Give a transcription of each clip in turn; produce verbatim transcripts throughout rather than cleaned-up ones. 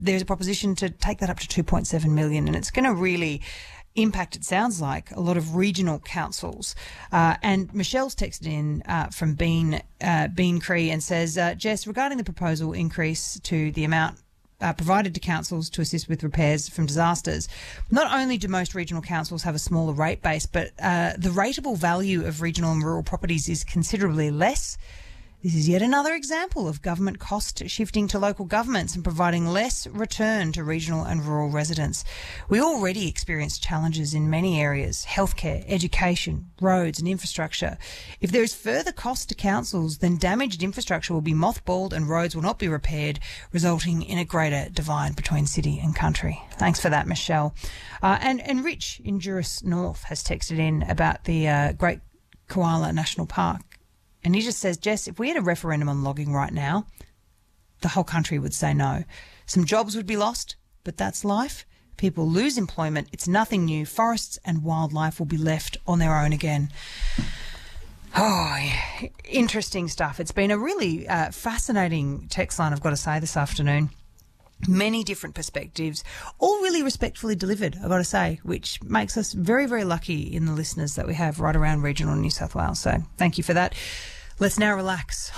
there's a proposition to take that up to two point seven million, and it's going to really impact, it sounds like, a lot of regional councils. Uh, and Michelle's texted in uh, from Bean, uh, Bean Cree and says, uh, Jess, regarding the proposal increase to the amount uh, provided to councils to assist with repairs from disasters, not only do most regional councils have a smaller rate base, but uh, the rateable value of regional and rural properties is considerably less. This is yet another example of government cost shifting to local governments and providing less return to regional and rural residents. We already experience challenges in many areas: healthcare, education, roads and infrastructure. If there is further cost to councils, then damaged infrastructure will be mothballed and roads will not be repaired, resulting in a greater divide between city and country. Thanks for that, Michelle. Uh, and, and Rich in Juris North has texted in about the uh, Great Koala National Park. And he just says, Jess, if we had a referendum on logging right now, the whole country would say no. Some jobs would be lost, but that's life. People lose employment. It's nothing new. Forests and wildlife will be left on their own again. Oh, yeah. Interesting stuff. It's been a really uh, fascinating text line, I've got to say, this afternoon. Many different perspectives, all really respectfully delivered, I've got to say, which makes us very, very lucky in the listeners that we have right around regional New South Wales. So thank you for that. Let's now relax.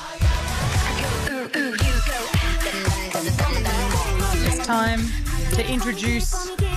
It's time to introduce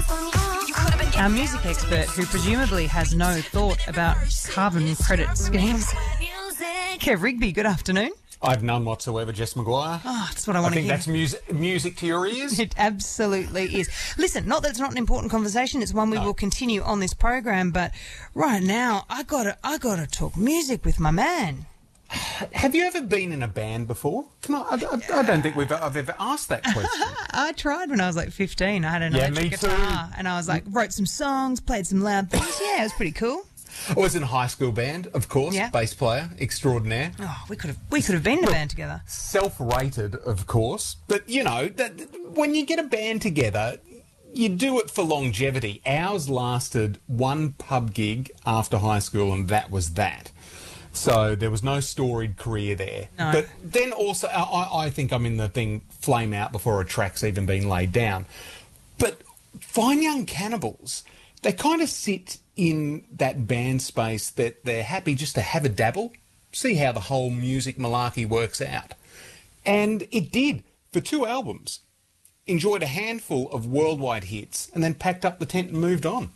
our music expert, who presumably has no thought about carbon credit schemes. Kev Rigby, good afternoon. I've none whatsoever, Jess Maguire. Oh, that's what I want to hear. I think that's music, music to your ears. It absolutely is. Listen, not that it's not an important conversation. It's one we no. will continue on this program. But right now, I gotta, I gotta talk music with my man. Have you ever been in a band before? Can I, I, I, I don't think we've I've ever asked that question. I tried when I was like fifteen. I had an yeah, electric guitar, and I was like, wrote some songs, played some loud things. Yeah, it was pretty cool. I was in a high school band, of course, yeah. Bass player extraordinaire. Oh, we could have we could have been in a band together. Self-rated, of course, but you know that when you get a band together, you do it for longevity. Ours lasted one pub gig after high school, and that was that. So there was no storied career there. No. But then also, I, I think I'm in the thing flame out before a track's even been laid down. But Fine Young Cannibals, they kind of sit in that band space that they're happy just to have a dabble, see how the whole music malarkey works out. And it did for two albums. Enjoyed a handful of worldwide hits and then packed up the tent and moved on.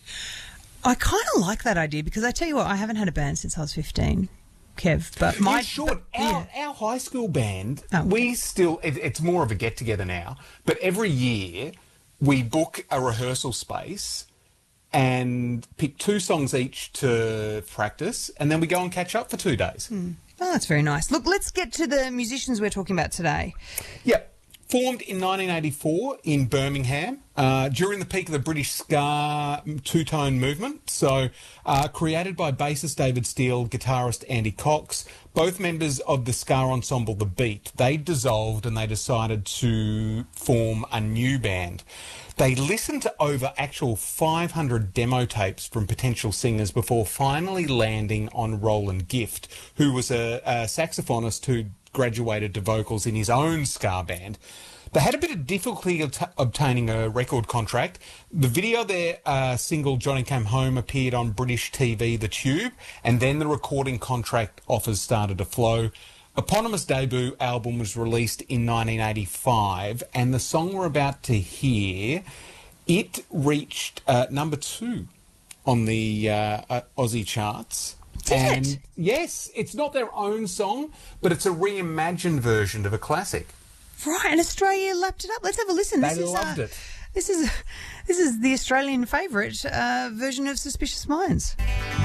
I kind of like that idea because I tell you what, I haven't had a band since I was fifteen, Kev. But my yeah, sure. But, our, yeah. our high school band, oh, okay. we still, it, it's more of a get-together now, but every year we book a rehearsal space and pick two songs each to practice, and then we go and catch up for two days. Hmm. Oh, that's very nice. Look, let's get to the musicians we're talking about today. Yep. Formed in nineteen eighty-four in Birmingham uh, during the peak of the British ska two-tone movement. So uh, created by bassist David Steele, guitarist Andy Cox, both members of the ska ensemble The Beat. They dissolved and they decided to form a new band. They listened to over actual five hundred demo tapes from potential singers before finally landing on Roland Gift, who was a, a saxophonist who graduated to vocals in his own ska band. They had a bit of difficulty obt- obtaining a record contract. The video of their uh, single Johnny Came Home appeared on British T V The Tube, and then the recording contract offers started to flow. Eponymous debut album was released in nineteen eighty-five, and the song we're about to hear, it reached uh, number two on the uh, uh, Aussie charts. Did and it? Yes, it's not their own song, but it's a reimagined version of a classic. Right, and Australia lapped it up. Let's have a listen. They this is, loved uh, it. This is this is the Australian favourite uh, version of Suspicious Minds.